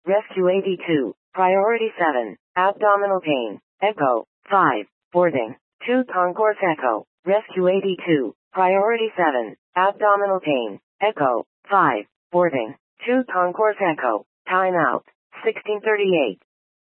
Rescue 82. Priority 7. Abdominal pain. Echo. 5. Boarding. 2 Concourse Echo. Rescue 82. Priority 7. Abdominal pain. Echo. 5. Boarding. 2 Concourse Echo. Time out. 1638.